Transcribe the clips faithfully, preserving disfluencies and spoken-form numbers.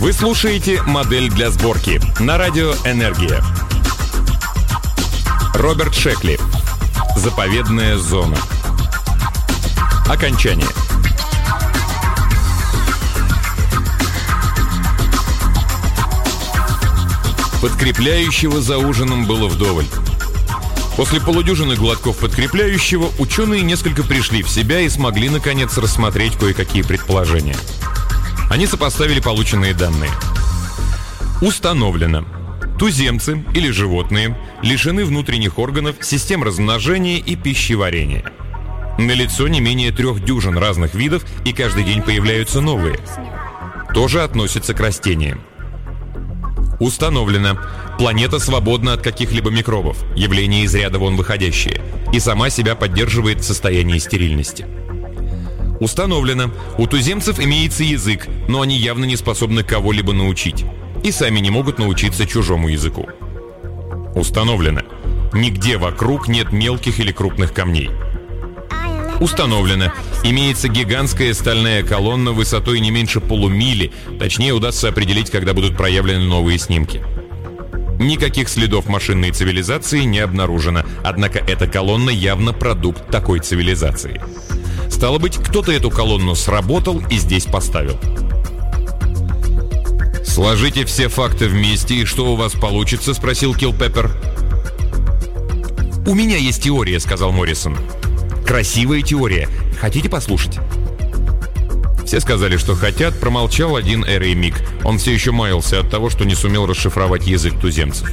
Вы слушаете «Модель для сборки» на радио «Энергия». Роберт Шекли. Заповедная зона. Окончание. Подкрепляющего за ужином было вдоволь. После полудюжины глотков подкрепляющего ученые несколько пришли в себя и смогли, наконец, рассмотреть кое-какие предположения. Они сопоставили полученные данные. Установлено. Туземцы или животные лишены внутренних органов, систем размножения и пищеварения. Налицо не менее трех дюжин разных видов, и каждый день появляются новые. Тоже относится к растениям. Установлено. Планета свободна от каких-либо микробов, явление из ряда вон выходящее, и сама себя поддерживает в состоянии стерильности. Установлено. У туземцев имеется язык, но они явно не способны кого-либо научить, и сами не могут научиться чужому языку. Установлено. Нигде вокруг нет мелких или крупных камней. Установлено. Имеется гигантская стальная колонна высотой не меньше полумили, точнее удастся определить, когда будут проявлены новые снимки. Никаких следов машинной цивилизации не обнаружено, однако эта колонна явно продукт такой цивилизации. Стало быть, кто-то эту колонну сработал и здесь поставил. «Сложите все факты вместе, и что у вас получится?» — спросил Килпеппер. «У меня есть теория», — сказал Моррисон. «Красивая теория. Хотите послушать?» Все сказали, что хотят, промолчал один Эрей Мик. Он все еще маялся от того, что не сумел расшифровать язык туземцев.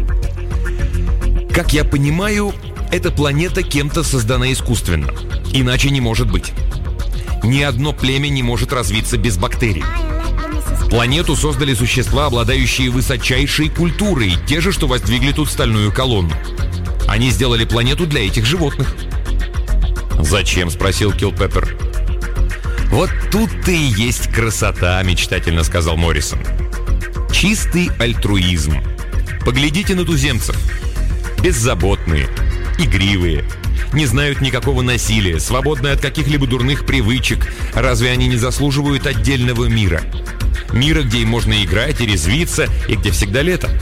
«Как я понимаю, эта планета кем-то создана искусственно. Иначе не может быть. Ни одно племя не может развиться без бактерий. Планету создали существа, обладающие высочайшей культурой, те же, что воздвигли тут стальную колонну. Они сделали планету для этих животных». «Зачем?» — спросил Килпеппер. «Вот тут-то и есть красота», — мечтательно сказал Моррисон. «Чистый альтруизм. Поглядите на туземцев. Беззаботные, игривые, не знают никакого насилия, свободны от каких-либо дурных привычек. Разве они не заслуживают отдельного мира? Мира, где им можно играть и резвиться, и где всегда лето».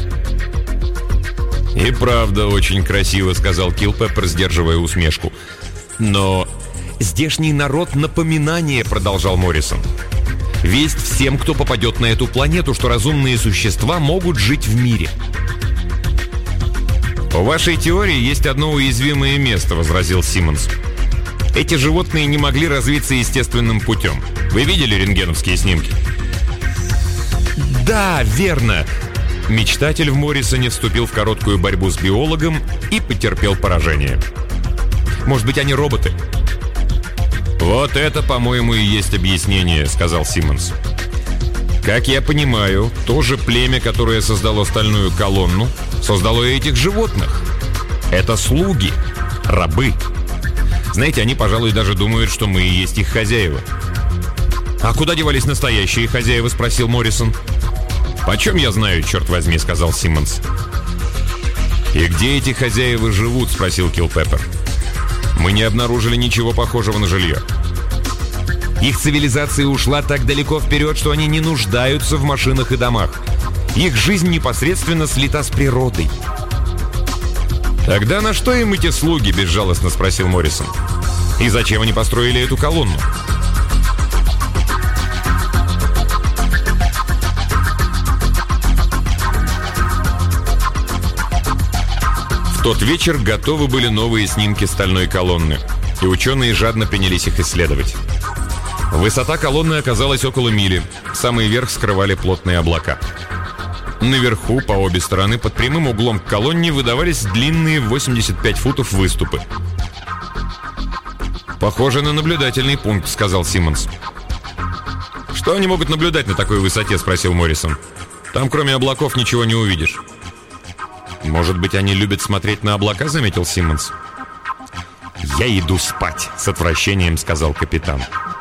«И правда очень красиво», — сказал Килпеппер, сдерживая усмешку. «Но здешний народ — напоминание», — продолжал Моррисон. «Весть всем, кто попадет на эту планету, что разумные существа могут жить в мире». «У вашей теории есть одно уязвимое место», — возразил Симмонс. «Эти животные не могли развиться естественным путем. Вы видели рентгеновские снимки?» «Да, верно». Мечтатель в Моррисоне вступил в короткую борьбу с биологом и потерпел поражение. «Может быть, они роботы?» «Вот это, по-моему, и есть объяснение», — сказал Симмонс. «Как я понимаю, то же племя, которое создало стальную колонну, создало и этих животных. Это слуги, рабы. Знаете, они, пожалуй, даже думают, что мы и есть их хозяева». «А куда девались настоящие хозяева?» — спросил Моррисон. «Почем я знаю, черт возьми», — сказал Симмонс. «И где эти хозяева живут?» — спросил Килпеппер. «Мы не обнаружили ничего похожего на жилье». «Их цивилизация ушла так далеко вперед, что они не нуждаются в машинах и домах. Их жизнь непосредственно слита с природой». «Тогда на что им эти слуги?» — безжалостно спросил Моррисон. «И зачем они построили эту колонну?» В тот вечер готовы были новые снимки стальной колонны, и ученые жадно принялись их исследовать. Высота колонны оказалась около мили, самый верх скрывали плотные облака. Наверху, по обе стороны, под прямым углом к колонне выдавались длинные восемьдесят пять футов выступы. «Похоже на наблюдательный пункт», — сказал Симмонс. «Что они могут наблюдать на такой высоте?» — спросил Моррисон. «Там кроме облаков ничего не увидишь». «Может быть, они любят смотреть на облака?» — заметил Симмонс. «Я иду спать», — с отвращением сказал капитан.